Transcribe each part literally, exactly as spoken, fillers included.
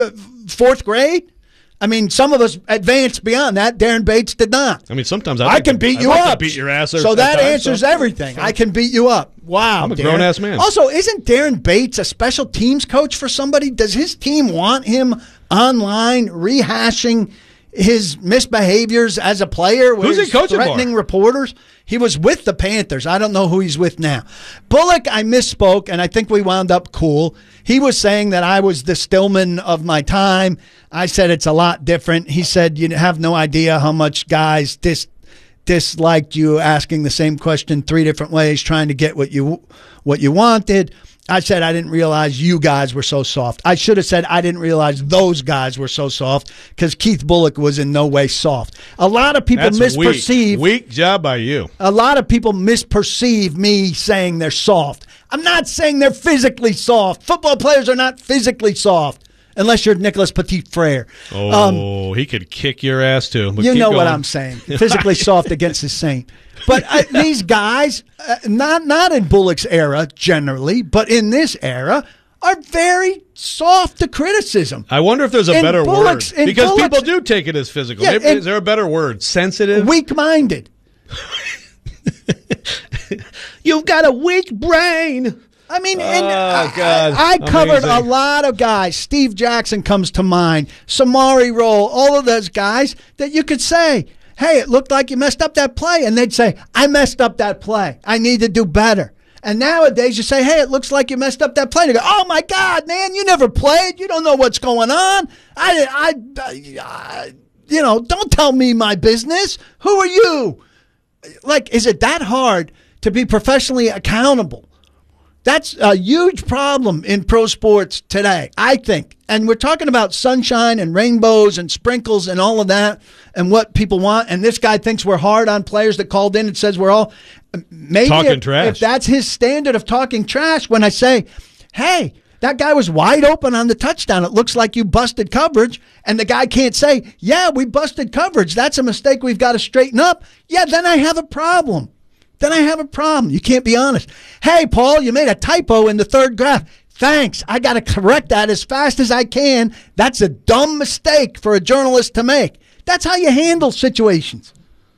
fourth grade? I mean, some of us advanced beyond that. Darren Bates did not. I mean, sometimes I, I can beat I'd you like up. To beat your ass. So that times, answers so. everything. I can beat you up. Wow, I'm a Darren. grown-ass man. Also, isn't Darren Bates a special teams coach for somebody? Does his team want him online rehashing his misbehaviors as a player? Who's he coaching threatening for? reporters? He was with the Panthers. I don't know who he's with now. Bullock, I misspoke, and I think we wound up cool. He was saying that I was the Stillman of my time. I said it's a lot different. He said you have no idea how much guys dis- disliked you asking the same question three different ways, trying to get what you what you wanted. I said I didn't realize you guys were so soft. I should have said I didn't realize those guys were so soft because Keith Bullock was in no way soft. A lot of people That's misperceive. Weak. weak job by you. A lot of people misperceive me saying they're soft. I'm not saying they're physically soft. Football players are not physically soft unless you're Nicholas Petit-Frere. Oh, um, he could kick your ass too. But you know going. what I'm saying. Physically soft against the Saint. But uh, these guys, uh, not not in Bullock's era generally, but in this era, are very soft to criticism. I wonder if there's a in better Bullock's, word. Because Bullock's, people do take it as physical. Yeah, Maybe, is there a better word? Sensitive? Weak-minded. You've got a weak brain. I mean, oh, and God. I, I covered Amazing. a lot of guys. Steve Jackson comes to mind. Samari Roll, all of those guys that you could say, hey, it looked like you messed up that play. And they'd say, I messed up that play. I need to do better. And nowadays you say, hey, it looks like you messed up that play. And they go, oh, my God, man, you never played. You don't know what's going on. I, I, I, you know, don't tell me my business. Who are you? Like, is it that hard to be professionally accountable? That's a huge problem in pro sports today, I think. And we're talking about sunshine and rainbows and sprinkles and all of that and what people want. And this guy thinks we're hard on players that called in and says we're all maybe talking if, trash. If that's his standard of talking trash, when I say, hey, that guy was wide open on the touchdown. It looks like you busted coverage. And the guy can't say, yeah, we busted coverage. That's a mistake we've got to straighten up. Yeah, then I have a problem. Then I have a problem. You can't be honest. Hey, Paul, you made a typo in the third graph. Thanks. I got to correct that as fast as I can. That's a dumb mistake for a journalist to make. That's how you handle situations.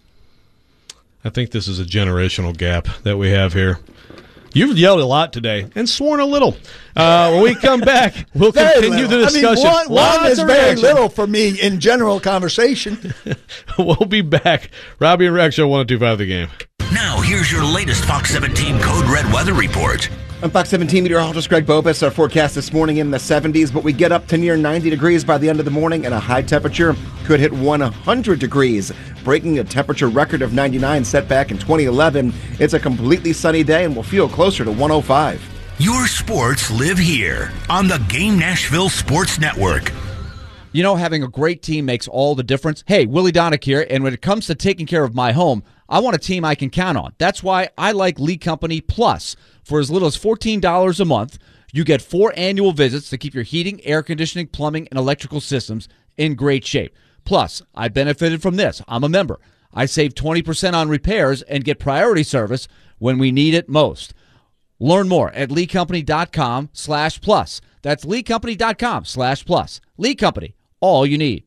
I think this is a generational gap that we have here. You've yelled a lot today and sworn a little. Uh, when we come back, we'll Very continue little. the discussion. I mean, one, one is of very reaction. little for me in general conversation. We'll be back. Robbie and Rex Show one oh two point five The Game. Now, here's your latest Fox seventeen Code Red weather report. I'm Fox seventeen meteorologist Greg Bopus. Our forecast this morning in the seventies, but we get up to near ninety degrees by the end of the morning, and a high temperature could hit one hundred degrees, breaking a temperature record of ninety-nine set back in twenty eleven. It's a completely sunny day, and we'll feel closer to one oh five. Your sports live here on the Game Nashville Sports Network. You know, having a great team makes all the difference. Hey, Willie Donick here, and when it comes to taking care of my home, I want a team I can count on. That's why I like Lee Company Plus. For as little as fourteen dollars a month, you get four annual visits to keep your heating, air conditioning, plumbing, and electrical systems in great shape. Plus, I benefited from this. I'm a member. I save twenty percent on repairs and get priority service when we need it most. Learn more at leecompany.com slash plus. That's leecompany.com slash plus. Lee Company, all you need.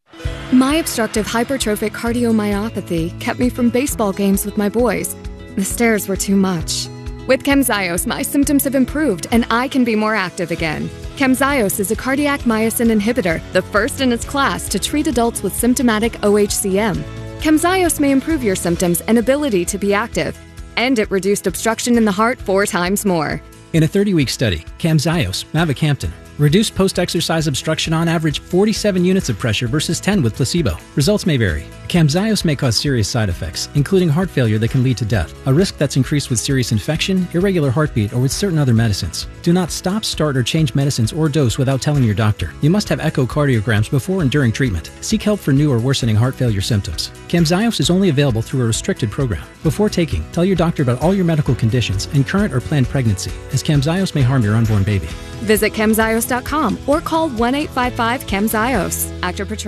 My obstructive hypertrophic cardiomyopathy kept me from baseball games with my boys. The stairs were too much. With Camzyos, my symptoms have improved and I can be more active again. Camzyos is a cardiac myosin inhibitor, the first in its class to treat adults with symptomatic O H C M. Camzyos may improve your symptoms and ability to be active. And it reduced obstruction in the heart four times more. In a thirty-week study, Camzyos, mavacamten, reduced post-exercise obstruction on average forty-seven units of pressure versus ten with placebo. Results may vary. Camzyos may cause serious side effects, including heart failure that can lead to death, a risk that's increased with serious infection, irregular heartbeat, or with certain other medicines. Do not stop, start, or change medicines or dose without telling your doctor. You must have echocardiograms before and during treatment. Seek help for new or worsening heart failure symptoms. Camzyos is only available through a restricted program. Before taking, tell your doctor about all your medical conditions and current or planned pregnancy, as Camzyos may harm your unborn baby. Visit camzyos dot com or call one eight five five camzyos. Actor Portrayal.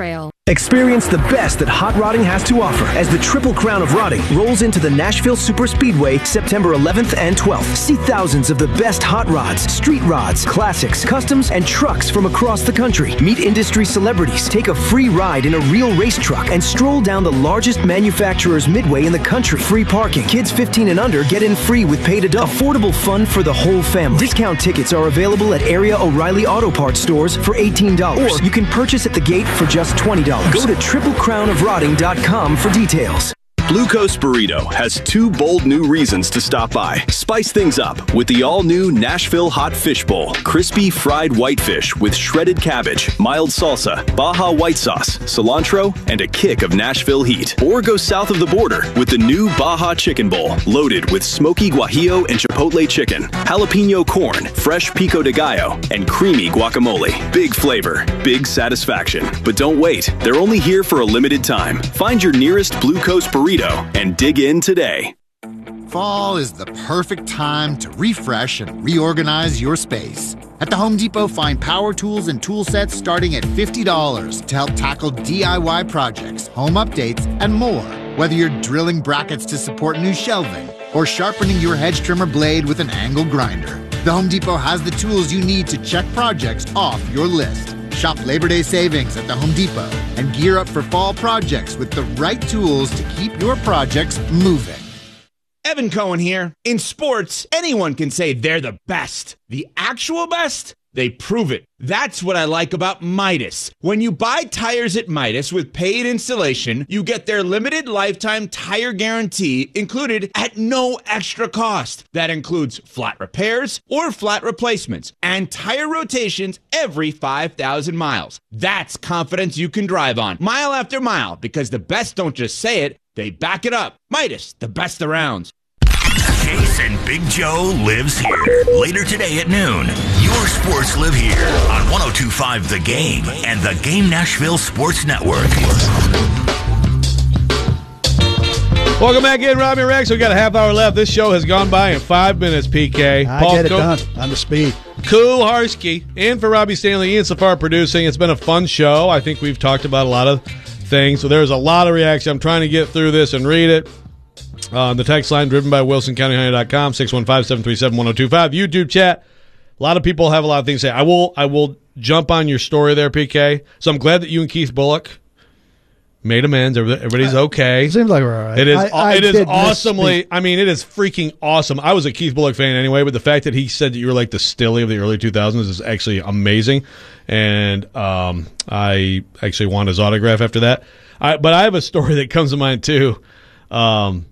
Experience the best that hot rodding has to offer as the Triple Crown of Rodding rolls into the Nashville Super Speedway September eleventh and twelfth. See thousands of the best hot rods, street rods, classics, customs, and trucks from across the country. Meet industry celebrities, take a free ride in a real race truck, and stroll down the largest manufacturer's midway in the country. Free parking. Kids fifteen and under get in free with paid adult. Affordable fun for the whole family. Discount tickets are available at area O'Reilly Auto Parts stores for eighteen dollars. Or you can purchase at the gate for just twenty dollars. Go to triple crown of rodding dot com for details. Blue Coast Burrito has two bold new reasons to stop by. Spice things up with the all-new Nashville Hot Fish Bowl. Crispy fried whitefish with shredded cabbage, mild salsa, Baja white sauce, cilantro, and a kick of Nashville heat. Or go south of the border with the new Baja Chicken Bowl, loaded with smoky guajillo and chipotle chicken, jalapeno corn, fresh pico de gallo, and creamy guacamole. Big flavor, big satisfaction. But don't wait. They're only here for a limited time. Find your nearest Blue Coast Burrito and dig in today. Fall is the perfect time to refresh and reorganize your space. At the Home Depot, find power tools and tool sets starting at fifty dollars to help tackle D I Y projects, home updates, and more. Whether you're drilling brackets to support new shelving or sharpening your hedge trimmer blade with an angle grinder, the Home Depot has the tools you need to check projects off your list. Shop Labor Day savings at the Home Depot and gear up for fall projects with the right tools to keep your projects moving. Evan Cohen here. In sports, anyone can say they're the best. The actual best? They prove it. That's what I like about Midas. When you buy tires at Midas with paid installation, you get their limited lifetime tire guarantee included at no extra cost. That includes flat repairs or flat replacements and tire rotations every five thousand miles. That's confidence you can drive on mile after mile, because the best don't just say it, they back it up. Midas, the best around. Chase and Big Joe lives here. Later today at noon, your sports live here on one oh two point five The Game and the Game Nashville Sports Network. Welcome back in, Robbie Rex. We've got a half hour left. This show has gone by in five minutes, P K. I Paul get it Co- done on the speed. Kuharski in for Robbie Stanley, Ian Safar producing. It's been a fun show. I think we've talked about a lot of things. So there's a lot of reaction. I'm trying to get through this and read it. Uh, the text line driven by wilson county honey dot com, six one five, seven three seven, one oh two five. YouTube chat. A lot of people have a lot of things to say. I will I will jump on your story there, P K. So I'm glad that you and Keith Bullock made amends. Everybody's okay. It seems like we're all right. It is, I, I it is did awesomely, misspeak. I mean, it is freaking awesome. I was a Keith Bullock fan anyway, but the fact that he said that you were like the Stilly of the early two thousands is actually amazing. And um, I actually want his autograph after that. I, but I have a story that comes to mind too. Um,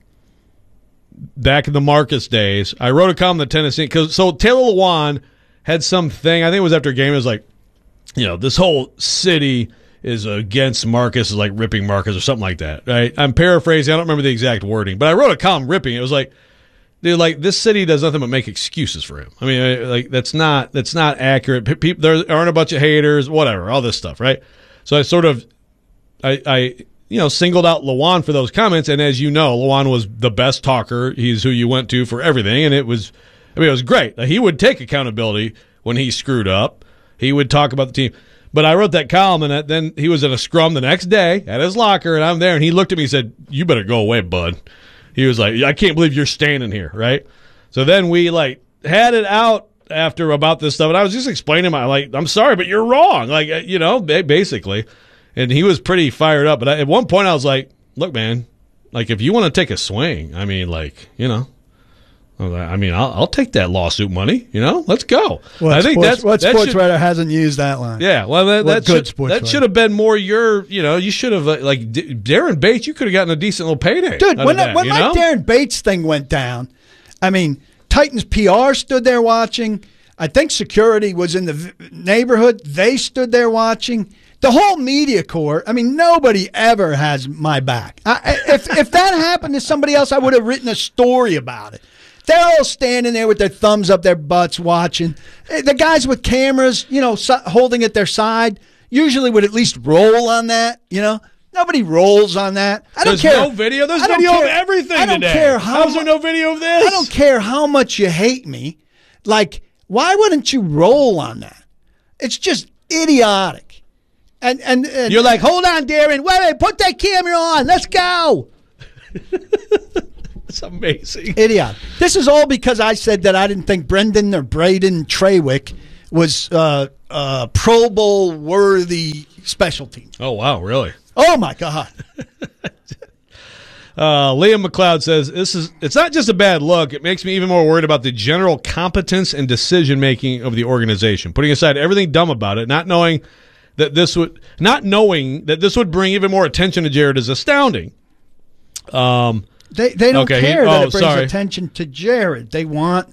back in the Marcus days, I wrote a column in the Tennessee. Cause, so Taylor Lewan had something, I think it was after a game, it was like, you know, this whole city is against Marcus, is like ripping Marcus or something like that, right? I'm paraphrasing. I don't remember the exact wording, but I wrote a column ripping. It was like, dude, like this city does nothing but make excuses for him. I mean, like that's not that's not accurate. People, there aren't a bunch of haters, whatever, all this stuff, right? So I sort of, I, I you know, singled out Lewan for those comments, and as you know, Lewan was the best talker. He's who you went to for everything, and it was, I mean, it was great. He would take accountability when he screwed up. He would talk about the team. But I wrote that column, and then he was at a scrum the next day at his locker, and I'm there, and he looked at me and said, "You better go away, bud." He was like, "I can't believe you're standing here," right? So then we, like, had it out after about this stuff, and I was just explaining my, like, I'm sorry, but you're wrong, like, you know, basically. And he was pretty fired up. But I, at one point I was like, look, man, like, if you want to take a swing, I mean, like, you know, I mean, I'll, I'll take that lawsuit money. You know, let's go. What I think sports, that's what that sports should, writer hasn't used that line. Yeah, well, that, that good should that should have been more your. You know, you should have uh, like D- Darren Bates. You could have gotten a decent little payday, dude. When that, that, when you my know? Darren Bates thing went down, I mean, Titans P R stood there watching. I think security was in the v- neighborhood. They stood there watching. The whole media corps, I mean, nobody ever has my back. I, if if that happened to somebody else, I would have written a story about it. They're all standing there with their thumbs up their butts watching. The guys with cameras, you know, holding at their side, usually would at least roll on that, you know. Nobody rolls on that. I don't There's care. no video. There's I don't video care. of everything I don't today. care how How's there no video of this? I don't care how much you hate me. Like, why wouldn't you roll on that? It's just idiotic. And, and, and You're like, hold on, Darren. Wait, wait, put that camera on. Let's go. It's amazing. Idiot. This is all because I said that I didn't think Brendan or Braden Trawick was uh, uh, Pro Bowl worthy special team. Oh, wow, really? Oh, my God. Uh, Liam McLeod says, "This is it's not just a bad look. It makes me even more worried about the general competence and decision-making of the organization. Putting aside everything dumb about it, not knowing that this would not knowing that this would bring even more attention to Jared is astounding." Um, They they don't okay, he- care that oh, it brings sorry. attention to Jared. They want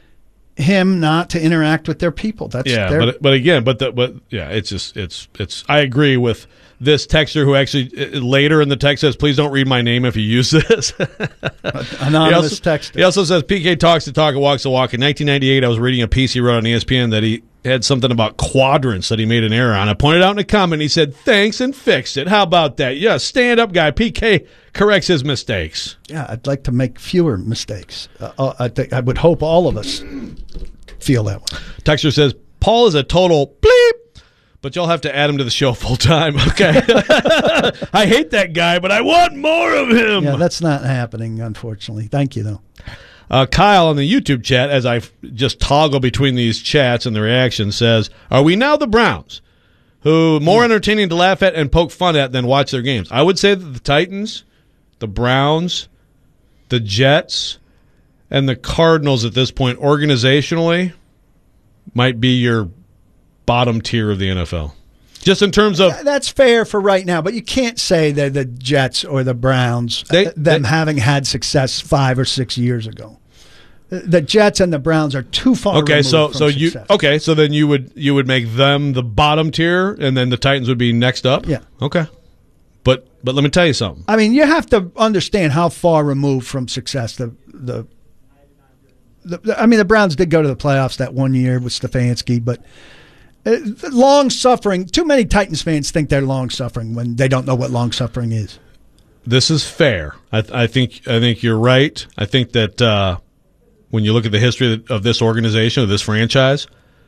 him not to interact with their people. That's Yeah, their, but but again, but the, but yeah, it's just it's it's. I agree with this texter who actually uh, later in the text says, "Please don't read my name if you use this." anonymous he also, texter. He also says P K talks the talk and walks the walk. In nineteen ninety-eight, I was reading a piece he wrote on E S P N that he had something about quadrants that he made an error on. I pointed out in a comment. He said, "Thanks," and fixed it. How about that? Yeah, stand up guy. P K corrects his mistakes. Yeah, I'd like to make fewer mistakes. Uh, uh, I think I would hope all of us feel that way. Texter says, "Paul is a total bleep, but you'll have to add him to the show full time." Okay. I hate that guy, but I want more of him. Yeah, that's not happening, unfortunately. Thank you, though. Uh, Kyle on the YouTube chat, as I just toggle between these chats and the reactions, says, "Are we now the Browns, who more entertaining to laugh at and poke fun at than watch their games?" I would say that the Titans, the Browns, the Jets, and the Cardinals at this point, organizationally, might be your bottom tier of the N F L. Just in terms of... That's fair for right now, but you can't say that the Jets or the Browns, They- uh, them they- having had success five or six years ago. The- The Jets and the Browns are too far Okay, removed so from so you success. okay, so then you would you would make them the bottom tier, and then the Titans would be next up. Yeah. Okay, but but let me tell you something. I mean, you have to understand how far removed from success the the. the, the I mean, the Browns did go to the playoffs that one year with Stefanski, but uh, long suffering. Too many Titans fans think they're long suffering when they don't know what long suffering is. This is fair. I, th- I think I think you're right. I think that uh, when you look at the history of this organization, of this franchise,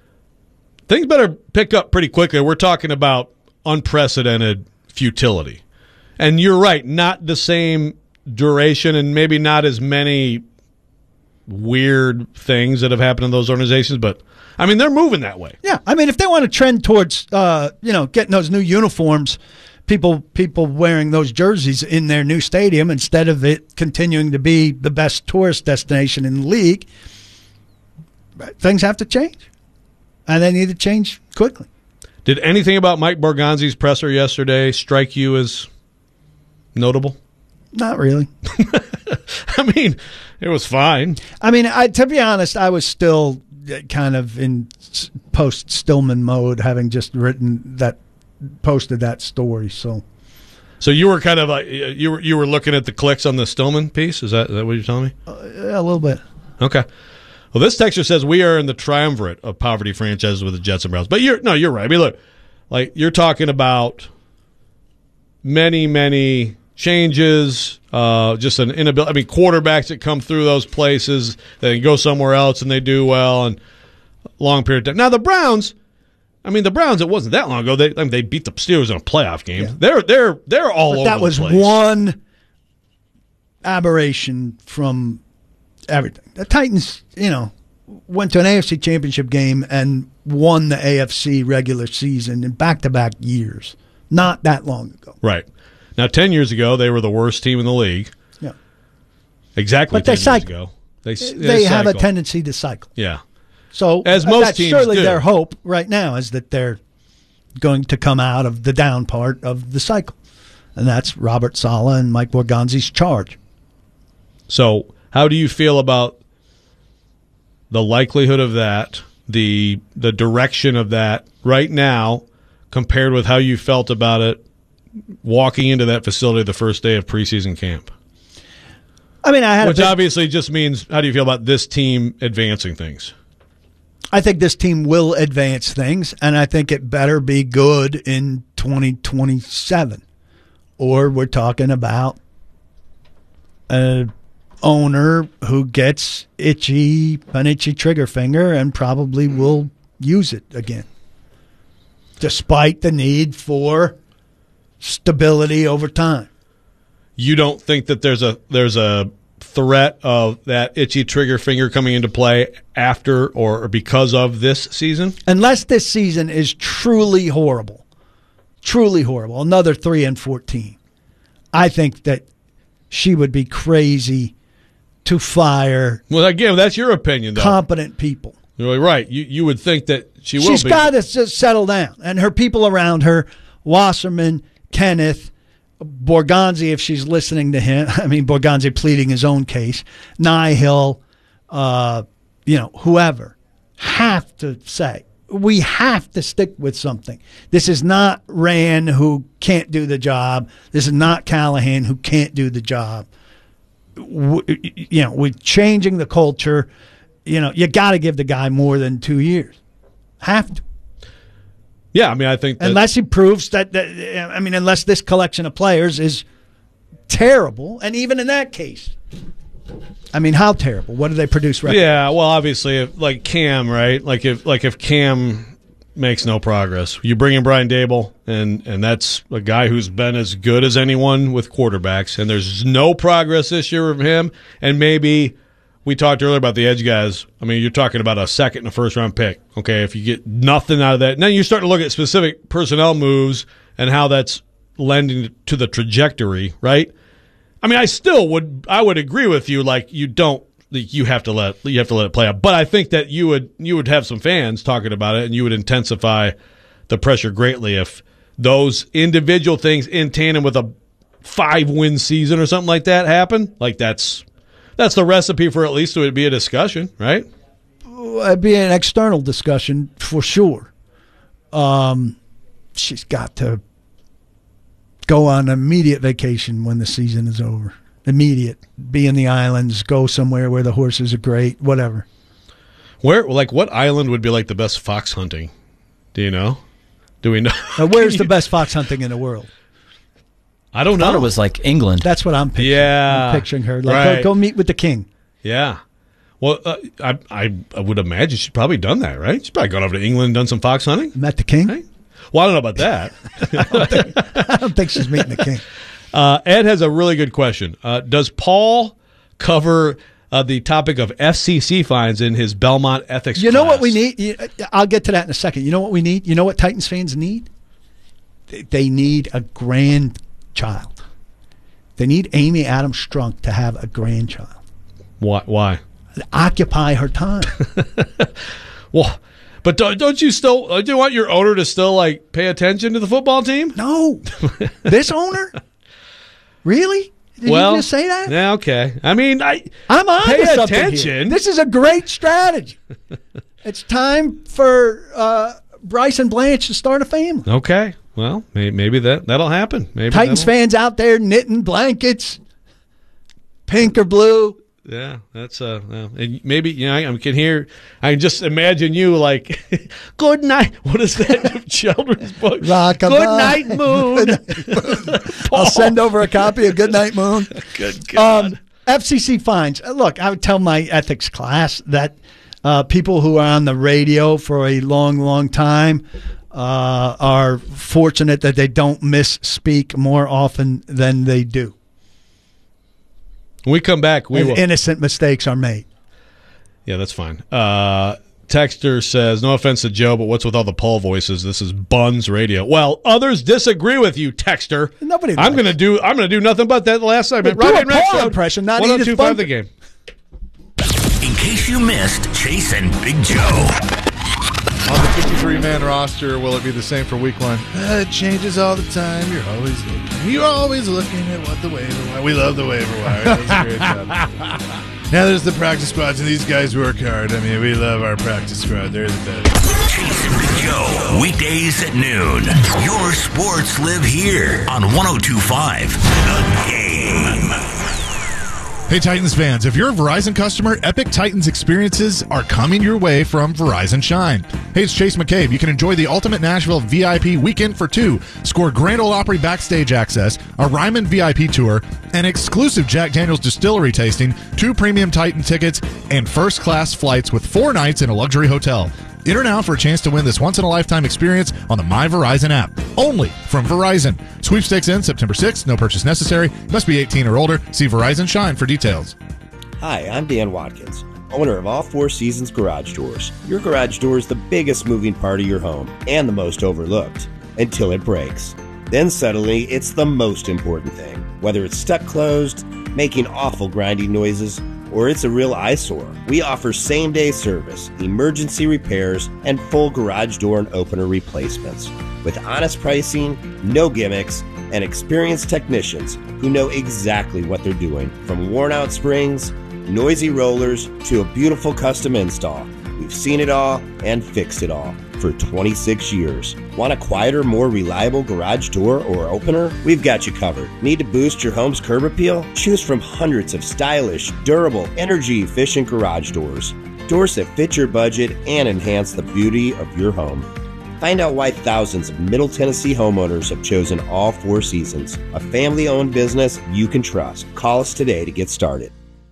things better pick up pretty quickly. We're talking about unprecedented futility. And you're right, not the same duration and maybe not as many weird things that have happened in those organizations, but I mean, they're moving that way. Yeah, I mean, if they want to trend towards, uh, you know, getting those new uniforms, people people wearing those jerseys in their new stadium instead of it continuing to be the best tourist destination in the league, things have to change, and they need to change quickly. Did anything about Mike Borgonzi's presser yesterday strike you as notable? Not really. I mean, it was fine. I mean, I, to be honest, I was still kind of in post Stillman mode, having just written that, posted that story. So, so you were kind of like you were you were looking at the clicks on the Stillman piece. Is that, is that what you're telling me? uh, a little bit. Okay. Well, this texter says we are in the triumvirate of poverty franchises with the Jets and Browns. But you're no, you're right. I mean, look, like you're talking about many, many changes, uh, just an inability. I mean, quarterbacks that come through those places, they go somewhere else and they do well, and long period of time. Now the Browns, I mean, the Browns. It wasn't that long ago. They I mean, they beat the Steelers in a playoff game. Yeah. They're they're they're all But over that the was place. one aberration from everything. The Titans, you know, went to an A F C championship game and won the A F C regular season in back-to-back years. Not that long ago. Right. Now, ten years ago, they were the worst team in the league. Yeah. Exactly But they ten years cycle. ago. They, They, they have a cycle. tendency to cycle. Yeah. So As uh, most that's teams surely do. their hope right now is that they're going to come out of the down part of the cycle. And that's Robert Saleh and Mike Borgonzi's charge. So, how do you feel about the likelihood of that, the the direction of that right now, compared with how you felt about it walking into that facility the first day of preseason camp? I mean, I had Which a big, obviously just means, how do you feel about this team advancing things? I think this team will advance things, and I think it better be good in twenty twenty-seven. Or we're talking about an owner who gets itchy, an itchy trigger finger and probably will use it again. despite the need for stability over time. You don't think that there's a there's a threat of that itchy trigger finger coming into play after or because of this season? Unless this season is truly horrible, truly horrible, another three and fourteen, I think that she would be crazy to fire. Well, again, that's your opinion, though. Competent people. You're right. You you would think that she will She's be. got to just settle down, and her people around her, Wasserman, Kenneth, Borgonzi, if she's listening to him. I mean, Borgonzi pleading his own case. Nihill, uh, you know, whoever, have to say, we have to stick with something. This is not Rand who can't do the job. This is not Callahan who can't do the job. We, you know, we're changing the culture. You know, you got to give the guy more than two years. Have to. Yeah, I mean, I think that unless he proves that, that, I mean, unless this collection of players is terrible, and even in that case, I mean, how terrible? What do they produce? Record? Yeah, well, obviously, if, like Cam, right? Like if like if Cam makes no progress, you bring in Brian Dable, and and that's a guy who's been as good as anyone with quarterbacks, and there's no progress this year of him, and maybe. We talked earlier about the edge guys. I mean, you're talking about a second and a first round pick. Okay, if you get nothing out of that, then you start to look at specific personnel moves and how that's lending to the trajectory, right? I mean, I still would, I would agree with you. Like, you don't, you have to let, you have to let it play out. But I think that you would, you would have some fans talking about it, and you would intensify the pressure greatly if those individual things in tandem with a five win season or something like that happen. Like that's. That's the recipe for at least it would be a discussion, right? It'd be an external discussion for sure. Um, she's got to go on immediate vacation when the season is over. Immediate. Be in the islands, go somewhere where the horses are great, whatever. Where, like, what island would be like the best fox hunting? Do you know? Do we know? Now, where's the best fox hunting in the world? I don't know. I thought it was like England. That's what I'm picturing. Yeah. I'm picturing her. Like, right. go, go meet with the king. Yeah. Well, uh, I, I I would imagine she's probably done that, right? She's probably gone over to England and done some fox hunting. Met the king? Right? Well, I don't know about that. I, don't think, I don't think she's meeting the king. Uh, Ed has a really good question. Uh, does Paul cover uh, the topic of F C C fines in his Belmont ethics You know class? what we need? You- I'll get to that in a second. You know what we need? You know what Titans fans need? They- They need a grandchild. They need Amy Adams Strunk to have a grandchild. Why? Why? Occupy her time. Well, but don't, don't you still don't you want your owner to still like pay attention to the football team? No. This owner? Really? Did well, you just say that? Yeah, okay. I mean, I I'm on pay to something attention. here. This is a great strategy. It's time for uh, Bryce and Blanche to start a family. Okay. Well, maybe, maybe that that'll happen. Maybe Titans that'll- fans out there knitting blankets, pink or blue. Yeah, that's uh, uh and maybe you know I, I can hear. I can just imagine you like, "Good night." What is that children's book? Rock Good night, moon. I'll send over a copy of Goodnight Moon. Good God. Um, F C C fines. Uh, Look, I would tell my ethics class that uh, people who are on the radio for a long, long time uh, are fortunate that they don't misspeak more often than they do. When we come back, we And will. innocent mistakes are made. Yeah, that's fine. Uh, Texter says, "No offense to Joe, but what's with all the Paul voices? This is Buns Radio." Well, others disagree with you, Texter. Nobody. I'm does. gonna do. I'm gonna do nothing but that last segment. Do a Robin Paul Rexroad, impression, not one oh Edith two five Bunker. The Game. In case you missed Chase and Big Joe. On the fifty-three man roster, will it be the same for week one? Uh, it changes all the time. You're always looking. You're always looking at what the waiver wire. We love the waiver wire. That's a great job. Now there's the practice squads, and these guys work hard. I mean, we love our practice squad. They're the best. Chase and Big Joe. Weekdays at noon. Your sports live here on one oh two point five The Game. Hey, Titans fans, if you're a Verizon customer, Epic Titans experiences are coming your way from Verizon Shine. Hey, it's Chase McCabe. You can enjoy the Ultimate Nashville V I P Weekend for Two, score Grand Ole Opry backstage access, a Ryman V I P tour, an exclusive Jack Daniels distillery tasting, two premium Titan tickets, and first-class flights with four nights in a luxury hotel. Enter now for a chance to win this once-in-a-lifetime experience on the My Verizon app. Only from Verizon. Sweepstakes ends September sixth. No purchase necessary. Must be eighteen or older. See Verizon Shine for details. Hi, I'm Dan Watkins, owner of All Four Seasons Garage Doors. Your garage door is the biggest moving part of your home and the most overlooked until it breaks. Then suddenly, it's the most important thing. Whether it's stuck closed, making awful grinding noises, or it's a real eyesore, we offer same-day service, emergency repairs, and full garage door and opener replacements. With honest pricing, no gimmicks, and experienced technicians who know exactly what they're doing. From worn-out springs, noisy rollers, to a beautiful custom install. We've seen it all and fixed it all for twenty-six years. Want a quieter, more reliable garage door or opener? We've got you covered. Need to boost your home's curb appeal? Choose from hundreds of stylish, durable, energy-efficient garage doors. Doors that fit your budget and enhance the beauty of your home. Find out why thousands of Middle Tennessee homeowners have chosen All Four Seasons, a family-owned business you can trust. Call us today to get started.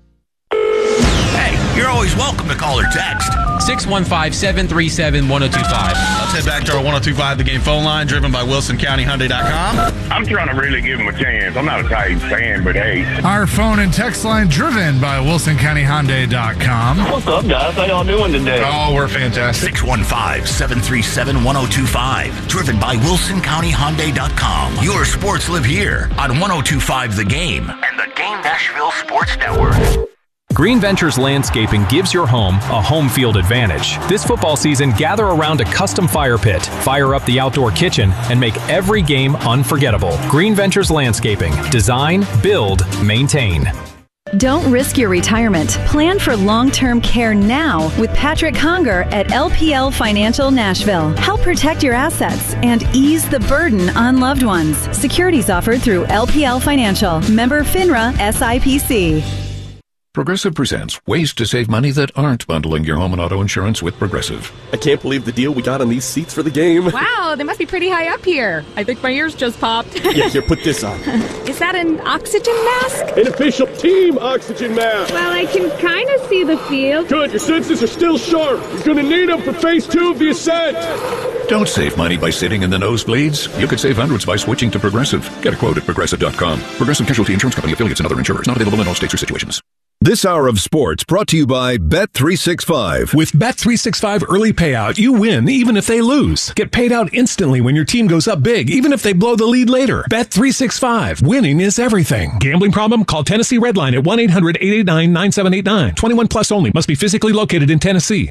Hey, you're always welcome to call or text. six one five, seven three seven, one oh two five. Let's head back to our one oh two five The Game phone line, driven by Wilson County Hyundai dot com. I'm trying to really give him a chance. I'm not a Titans fan, but hey. Our phone and text line, driven by Wilson County Hyundai dot com. What's up, guys? How y'all doing today? Oh, we're fantastic. six one five, seven three seven, one oh two five. Driven by Wilson County Hyundai dot com. Your sports live here on one oh two five The Game and the Game Nashville Sports Network. Green Ventures Landscaping gives your home a home field advantage. This football season, gather around a custom fire pit, fire up the outdoor kitchen, and make every game unforgettable. Green Ventures Landscaping. Design, build, maintain. Don't risk your retirement. Plan for long-term care now with Patrick Conger at L P L Financial Nashville. Help protect your assets and ease the burden on loved ones. Securities offered through L P L Financial. Member FINRA S I P C. Progressive presents ways to save money that aren't bundling your home and auto insurance with Progressive. I can't believe the deal we got on these seats for the game. Wow, they must be pretty high up here. I think my ears just popped. Yeah, here, put this on. Is that an oxygen mask? An official team oxygen mask. Well, I can kind of see the field. Good, your senses are still sharp. You're going to need them for phase two of the ascent. Don't save money by sitting in the nosebleeds. You could save hundreds by switching to Progressive. Get a quote at Progressive dot com. Progressive Casualty Insurance Company, affiliates, and other insurers. Not available in all states or situations. This hour of sports brought to you by Bet three sixty-five. With Bet three sixty-five Early Payout, you win even if they lose. Get paid out instantly when your team goes up big, even if they blow the lead later. Bet three sixty-five. Winning is everything. Gambling problem? Call Tennessee Redline at one eight hundred, eight eight nine, nine seven eight nine. twenty-one plus only. Must be physically located in Tennessee.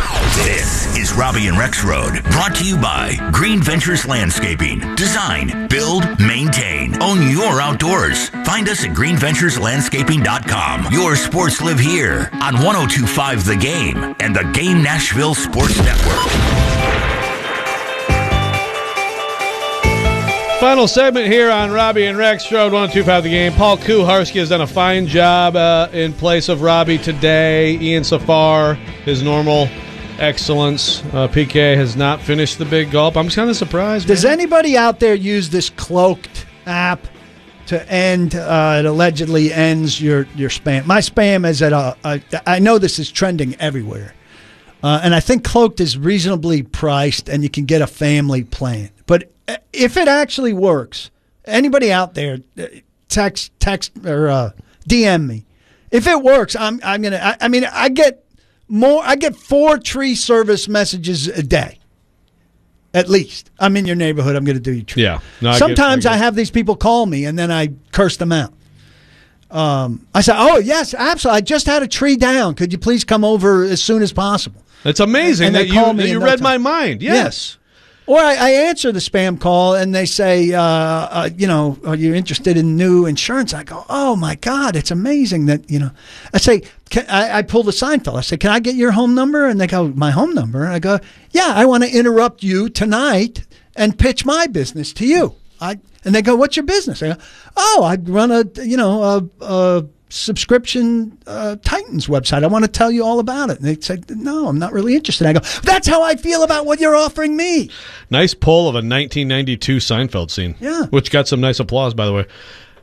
This is Robbie and Rex Road, brought to you by Green Ventures Landscaping. Design, build, maintain. Own your outdoors. Find us at green ventures landscaping dot com. Your sports live here on one oh two five The Game and the Game Nashville Sports Network. Final segment here on Robbie and Rex Road, one oh two five The Game. Paul Kuharski has done a fine job uh, in place of Robbie today. Ian Safar, his normal excellence. Uh, P K has not finished the big gulp. I'm kind of surprised. Does man. anybody out there use this Cloaked app to end? Uh, it allegedly ends your, your spam. My spam is at a, a. I know this is trending everywhere, uh, and I think Cloaked is reasonably priced, and you can get a family plan. But if it actually works, anybody out there, text text or uh, D M me. If it works, I'm I'm gonna. I, I mean, I get. More, I get four tree service messages a day, at least. I'm in your neighborhood. I'm going to do your tree. Yeah. No, I Sometimes get, I, get. I have these people call me, and then I curse them out. Um, I say, "Oh yes, absolutely. I just had a tree down. Could you please come over as soon as possible?" It's amazing and that you, that you read my mind. Yes. Yeah. Or I, I answer the spam call, and they say, uh, uh, you know, are you interested in new insurance? I go, oh, my God, it's amazing that, you know. I say, can, I, I pull the Seinfeld. I say, can I get your home number? And they go, my home number? And I go, yeah, I want to interrupt you tonight and pitch my business to you. I And they go, what's your business? I go, oh, I run a, you know, a, a subscription uh, Titans website. I want to tell you all about it. And they said, no, I'm not really interested. I go, that's how I feel about what you're offering me. Nice pull of a nineteen ninety-two Seinfeld scene. Yeah. Which got some nice applause, by the way.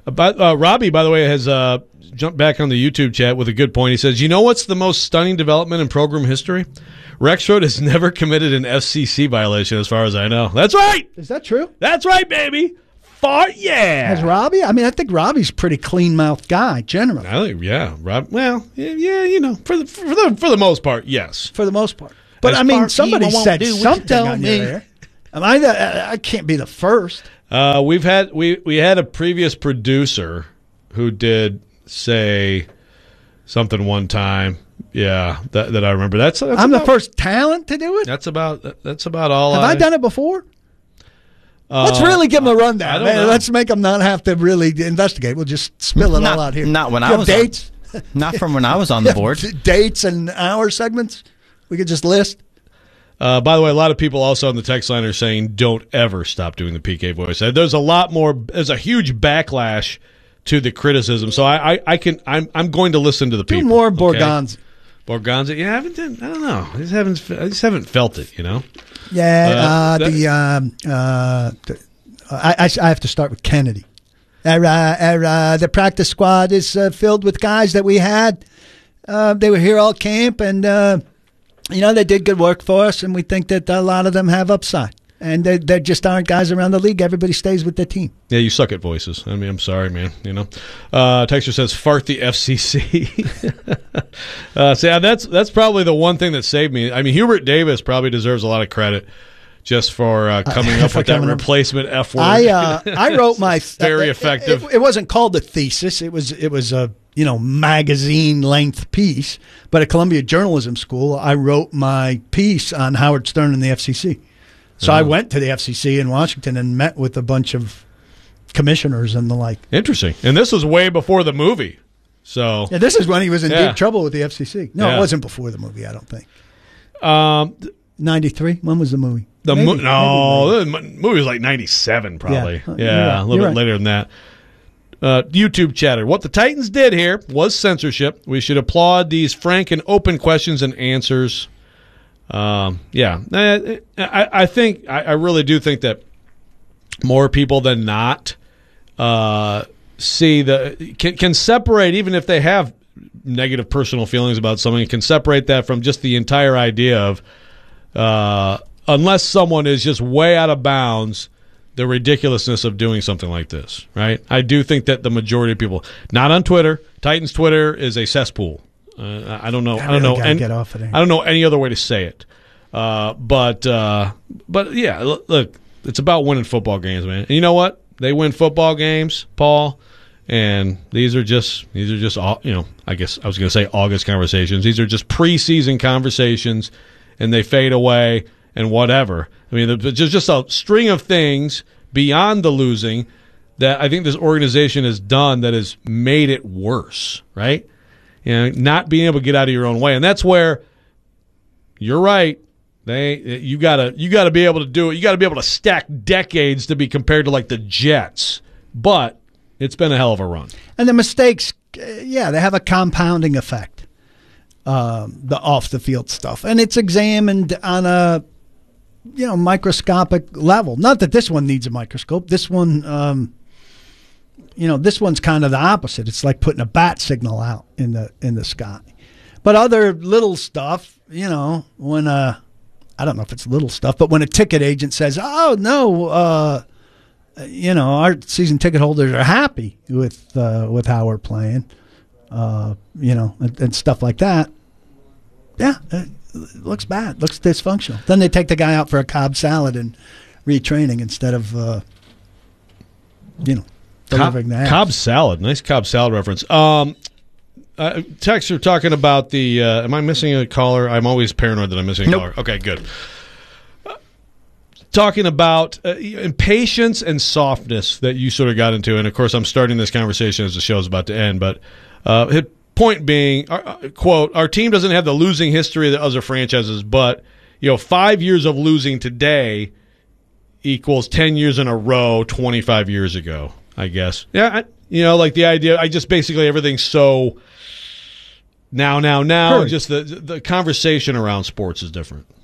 About, uh, Robbie, by the way, has uh, jumped back on the YouTube chat with a good point. He says, you know what's the most stunning development in program history? Rexroad has never committed an F C C violation as far as I know. That's right. Is that true? That's right, baby. Far, yeah. Has Robbie? I mean, I think Robbie's a pretty clean-mouthed guy, generally. I think, yeah. Rob, well, yeah, yeah, you know, for the, for the for the most part, yes. For the most part. But, As I mean, far somebody evil won't said do what you something tell on me. your air. Am I, the, I can't be the first. Uh, we've had we, we had a previous producer who did say something one time. Yeah, that that I remember. That's, that's I'm about, the first talent to do it? That's about that's about all. Have I, I done it before? Uh, Let's really give them a rundown. I don't Man, know. let's make them not have to really investigate. We'll just spill it Not- all out here. not when Do I you have was on- dates. Not from when I was on the Yeah, board. d- Dates and hour segments. We could just list. Uh, by the way, a lot of people also on the text line are saying don't ever stop doing the P K voice. Uh, There's a lot more. There's a huge backlash to the criticism. So I, I, I can. I'm, I'm going to listen to the Do people. more okay? Borgonzi. Borgonzi. Yeah, I haven't. Done, I don't know. I just haven't. I just haven't felt it. You know. Yeah, Uh, uh, that- the, um, uh, the I, I, I have to start with Kennedy. Our, uh, our, uh, the practice squad is uh, filled with guys that we had. Uh, they were here all camp, and uh, you know they did good work for us, and we think that a lot of them have upside. And there there just aren't guys around the league. Everybody stays with their team. Yeah, you suck at voices. I mean, I'm sorry, man. You know, uh, Texter says fart the F C C. uh, so yeah, that's that's probably the one thing that saved me. I mean, Hubert Davis probably deserves a lot of credit just for uh, coming up For with that coming up- replacement F word. I uh, I wrote my It's very uh, effective. It, it wasn't called a thesis. It was it was a you know magazine length piece. But at Columbia Journalism School, I wrote my piece on Howard Stern and the F C C. So I Oh. went to the F C C in Washington and met with a bunch of commissioners and the like. Interesting. And this was way before the movie. So Yeah, this is when he was in Yeah. deep trouble with the F C C. No, Yeah. it wasn't before the movie. I don't think. Um, ninety-three. When was the movie? the Maybe- mo- maybe no, later. the mo- movie was like ninety-seven, probably. Yeah. Yeah, You're right. a little You're bit right. later than that. Uh, YouTube chatter. What the Titans did here was censorship. We should applaud these frank and open questions and answers. Um, yeah, I, I, I think I, I really do think that more people than not uh, see the can, can separate, even if they have negative personal feelings about something, can separate that from just the entire idea of uh, unless someone is just way out of bounds, the ridiculousness of doing something like this, right? I do think that the majority of people, not on Twitter, Titans Twitter is a cesspool. Uh, I don't know. I I don't really know. gotta and- get off of there. I don't know any other way to say it. Uh, but uh, but yeah, look, look, it's about winning football games, man. And you know what? They win football games, Paul. And these are just these are just all you know. I guess I was going to say August conversations. These are just preseason conversations, and they fade away and whatever. I mean, there's just just a string of things beyond the losing that I think this organization has done that has made it worse. Right? You know, not being able to get out of your own way, and that's where you're right. They you gotta you gotta be able to do it. You gotta be able to stack decades to be compared to like the Jets, but it's been a hell of a run. And the mistakes, uh, yeah, they have a compounding effect. Um, the off the field stuff, and it's examined on a you know microscopic level. Not that this one needs a microscope. This one, um, you know, this one's kind of the opposite. It's like putting a bat signal out in the in the sky. But other little stuff, you know, when uh, I don't know if it's little stuff, but when a ticket agent says, "Oh no," uh, you know, our season ticket holders are happy with uh, with how we're playing, uh, you know, and, and stuff like that. Yeah, it looks bad, looks dysfunctional. Then they take the guy out for a Cobb salad and retraining instead of, uh, you know, delivering the Cobb, abs. Cobb salad, nice Cobb salad reference. Um, uh, Tex, you're talking about the. Uh, am I missing a caller? I'm always paranoid that I'm missing a Nope. caller. Okay, good. Uh, talking about uh, impatience and softness that you sort of got into, and of course, I'm starting this conversation as the show's about to end. But uh, his point being, uh, quote: "Our team doesn't have the losing history that other franchises, but you know, five years of losing today equals ten years in a row, twenty-five years ago." I guess. Yeah, I, you know, like the idea. I just basically everything's so now, now, now. Hurry. Just the the conversation around sports is different.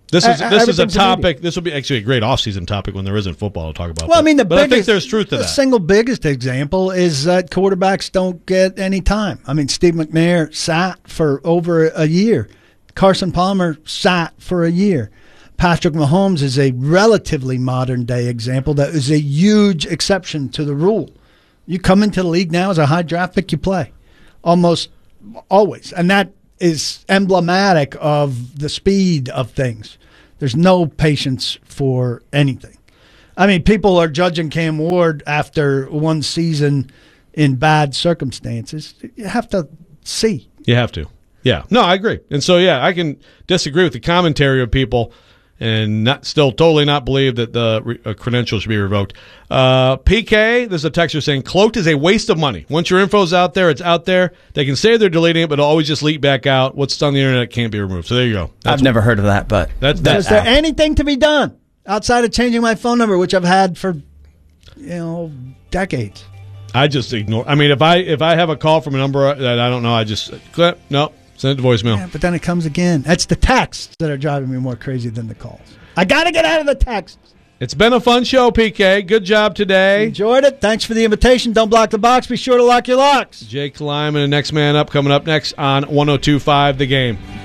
This is Uh, this is a everything's topic. immediate. This will be actually a great off-season topic when there isn't football to talk about. Well, I but, mean, the but biggest, I think there's truth to the that. single biggest example is that quarterbacks don't get any time. I mean, Steve McNair sat for over a year. Carson Palmer sat for a year. Patrick Mahomes is a relatively modern-day example that is a huge exception to the rule. You come into the league now as a high draft pick, you play almost always. And that is emblematic of the speed of things. There's no patience for anything. I mean, people are judging Cam Ward after one season in bad circumstances. You have to see. You have to. Yeah. No, I agree. And so, yeah, I can disagree with the commentary of people and not still totally not believe that the re- uh, credentials should be revoked. Uh, P K, there's a texter saying, Cloaked is a waste of money. Once your info's out there, it's out there. They can say they're deleting it, but it'll always just leak back out. What's on the internet can't be removed. So there you go. That's I've never heard of that, but That's, Is there anything to be done outside of changing my phone number, which I've had for, you know, decades? I just ignore. I mean, if I if I have a call from a number that I don't know, I just clip. No, send it to voicemail. Yeah, but then it comes again. That's the texts that are driving me more crazy than the calls. I got to get out of the texts. It's been a fun show, P K. Good job today. Enjoyed it. Thanks for the invitation. Don't block the box. Be sure to lock your locks. Jake Lyman, the next man up, coming up next on one oh two point five The Game.